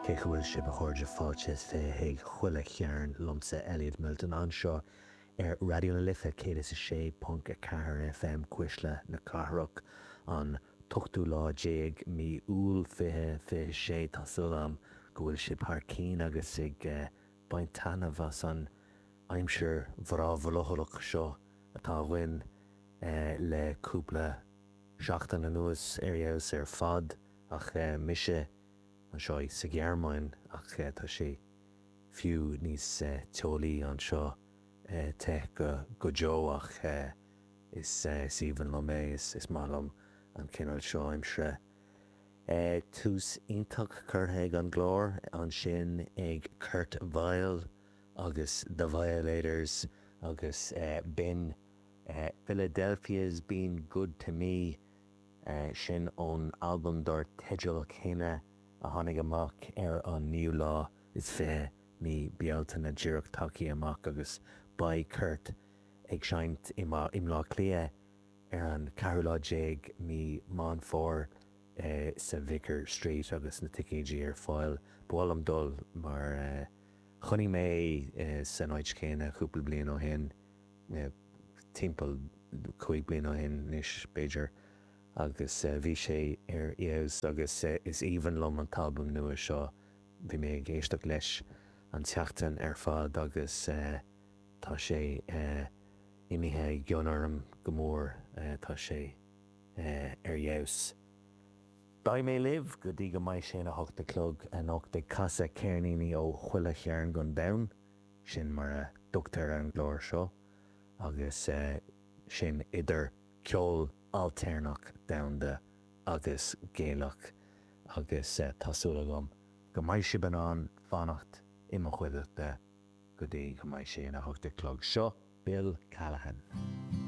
Cé bhfuil si a chuirde fáilte fé ag chuile chearn lomsa Elliot Milton anseo Radio na Lithe 106.4 FM Cuisle na Carraach an tuchtú láidéag mí úl fithe sé tásúlam go bhfuil si parcín agus ag baint tanamh as an aimsir bhrábhalóthach seo atá bhain le cúpla seachtain na nuas areas ar fad ach mise an seo sa ghearmáin ach tá sé fiú níos teolaí an seo te go deoach is Stephen Lomé is málam an cineál seo imsre. Tús ionach curtha an glór an sin ag Kurt Weill agus The Violators agus bin Philadelphia's Been Good to Me sin ón album dor Teideal chéine a tháinig amach ar an New Law is fé ní bealta na ddíreach tacaí amach agus ba Kurt ag seint im lá clia ar an Carolajéig mí man fór sa Vicar Street agus na ticéidí ar fáil bhálam dul mar chunig mé san áid céine chúpla bliain ó hin timpeall 5 bliain ó hin níos Beidir agus bhí sé ar ias agus is even lom an talbum nua seo bhí mé géisteach leis an teachtain ar fád agus tá sé imithe gionarm go mór tá sé ar jaus. Ba mé liv go dtí go maiid sin a 8 clog an 8 casa cairníní ó chuile chearn gon domhan sin mar a dúchtar an glór seo agus sin idir ceol alternach domhanda agus géalach agus tásúla gom go maiid si ban an fannacht imime chuideachta go dtí go maiid sin a 8 clog seo Bill Callahan.